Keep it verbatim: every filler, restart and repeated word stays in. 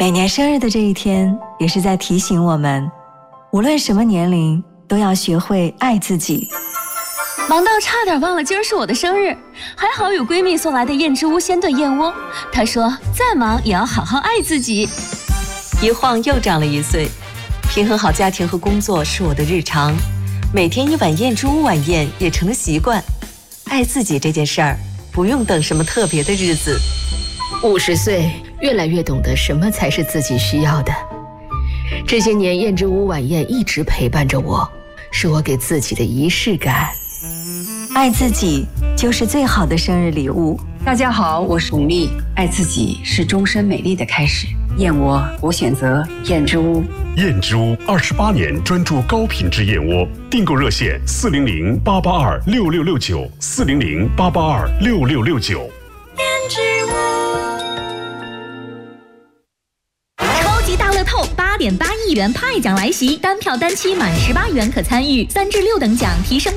每年生日的这一天，也是在提醒我们，无论什么年龄，都要学会爱自己。 忙到差点忘了今儿是我的生日，还好有闺蜜送来的燕之屋鲜炖燕窝。她说再忙也要好好爱自己。 一晃又长了一岁，平衡好家庭和工作是我的日常，每天一碗燕之屋晚宴也成了习惯。爱自己这件事儿，不用等什么特别的日子。 五十岁，越来越懂得什么才是自己需要的。这些年，燕之屋晚宴一直陪伴着我，是我给自己的仪式感。 爱自己就是最好的生日礼物。 大家好，我是巩俐。爱自己是终身美丽的开始。燕窝，我选择燕之屋。 燕之屋二十八年专注高品质燕窝，订购热线四零零八八二六六六九四零零八八二六六六九。 燕之屋。超级大乐透八点八亿元派奖来袭，单票单期满十八元可参与，三至六等奖提升。